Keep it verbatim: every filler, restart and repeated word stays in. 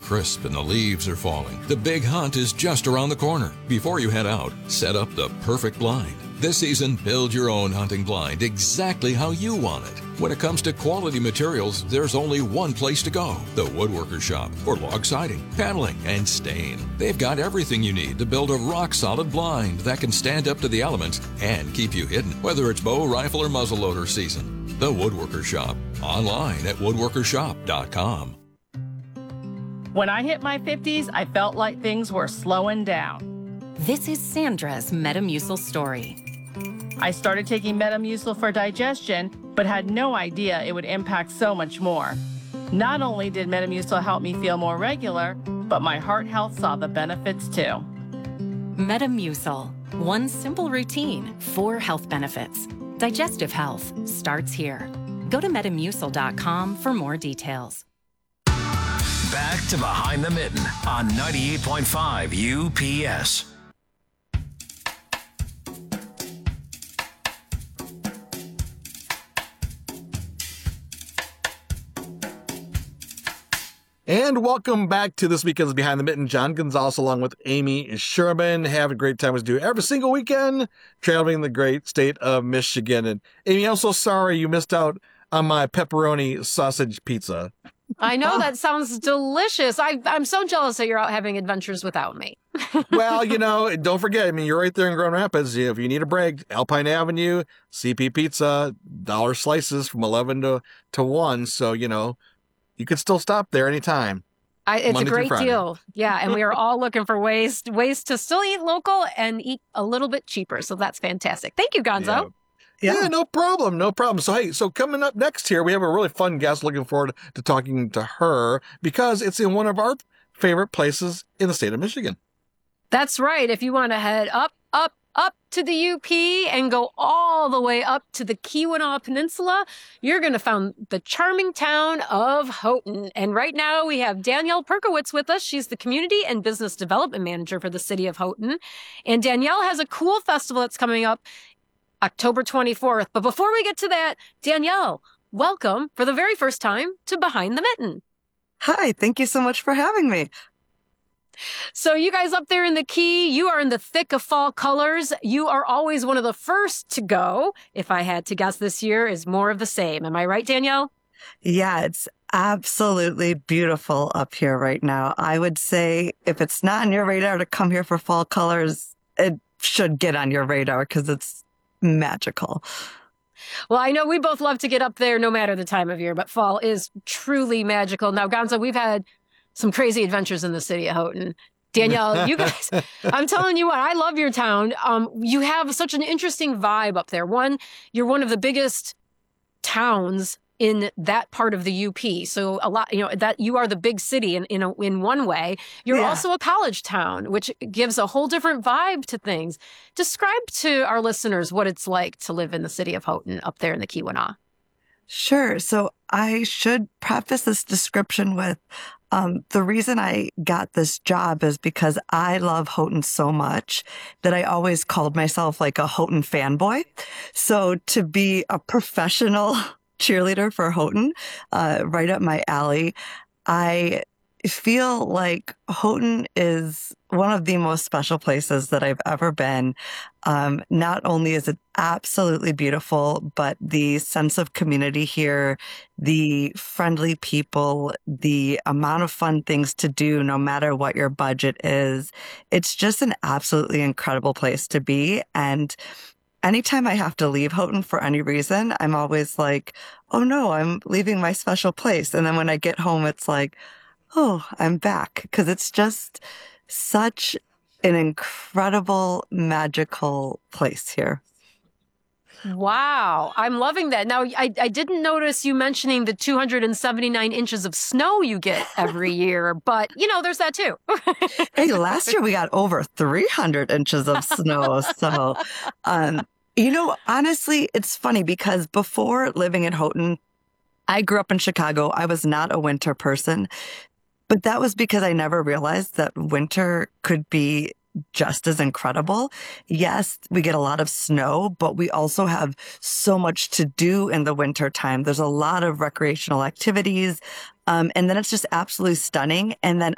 crisp and the leaves are falling. The big hunt is just around the corner. Before you head out, set up the perfect blind. This season, build your own hunting blind exactly how you want it. When it comes to quality materials, there's only one place to go. The Woodworker Shop for log siding, paneling, and stain. They've got everything you need to build a rock-solid blind that can stand up to the elements and keep you hidden, whether it's bow, rifle, or muzzleloader season. The Woodworker Shop. Online at woodworker shop dot com. When I hit my fifties, I felt like things were slowing down. This is Sandra's Metamucil story. I started taking Metamucil for digestion, but had no idea it would impact so much more. Not only did Metamucil help me feel more regular, but my heart health saw the benefits too. Metamucil. One simple routine, four health benefits. Digestive health starts here. Go to metamucil dot com for more details. Back to Behind the Mitten on ninety-eight point five U P S. And welcome back to this weekend's Behind the Mitten. John Gonzalez along with Amy Sherman. Have a great time as we do every single weekend, traveling the great state of Michigan. And Amy, I'm so sorry you missed out on my pepperoni sausage pizza. I know, that sounds delicious. I, I'm so jealous that you're out having adventures without me. Well, you know, don't forget, I mean, you're right there in Grand Rapids. If you need a break, Alpine Avenue, C P Pizza, dollar slices from eleven to, to one. So, you know, you could still stop there anytime. I, it's Monday a great deal. Yeah, and we are all looking for ways ways to still eat local and eat a little bit cheaper. So that's fantastic. Thank you, Gonzo. Yeah. yeah, no problem, no problem. So, hey, so coming up next here, we have a really fun guest. Looking forward to talking to her because it's in one of our favorite places in the state of Michigan. That's right. If you want to head up, up, up to the U P and go all the way up to the Keweenaw Peninsula, you're going to find the charming town of Houghton. And right now we have Danielle Perkowitz with us. She's the Community and Business Development Manager for the city of Houghton. And Danielle has a cool festival that's coming up October twenty-fourth. But before we get to that, Danielle, welcome for the very first time to Behind the Mitten. Hi, thank you so much for having me. So you guys up there in the Key, you are in the thick of fall colors. You are always one of the first to go. If I had to guess, this year is more of the same. Am I right, Danielle? Yeah, it's absolutely beautiful up here right now. I would say if it's not on your radar to come here for fall colors, it should get on your radar because it's magical. Well, I know we both love to get up there no matter the time of year, but fall is truly magical. Now, Gonzo, we've had some crazy adventures in the city of Houghton. Danielle, you guys, I'm telling you what, I love your town. Um, you have such an interesting vibe up there. One, you're one of the biggest towns in that part of the U P. So a lot, you know, that you are the big city in in, a, in one way. You're Yeah. also a college town, which gives a whole different vibe to things. Describe to our listeners what it's like to live in the city of Houghton up there in the Keweenaw. Sure. So I should preface this description with um, the reason I got this job is because I love Houghton so much that I always called myself like a Houghton fanboy. So to be a professional cheerleader for Houghton, uh, right up my alley, I feel like Houghton is one of the most special places that I've ever been. Um, not only is it absolutely beautiful, but the sense of community here, the friendly people, the amount of fun things to do, no matter what your budget is, it's just an absolutely incredible place to be. And anytime I have to leave Houghton for any reason, I'm always like, oh no, I'm leaving my special place. And then when I get home, it's like, oh, I'm back. Because it's just such an incredible, magical place here. Wow. I'm loving that. Now, I, I didn't notice you mentioning the two hundred seventy-nine inches of snow you get every year, but, you know, there's that too. Hey, last year we got over three hundred inches of snow. So, um, you know, honestly, it's funny because before living in Houghton, I grew up in Chicago. I was not a winter person, but that was because I never realized that winter could be just as incredible. Yes, we get a lot of snow, but we also have so much to do in the winter time. There's a lot of recreational activities. Um, and then it's just absolutely stunning. And then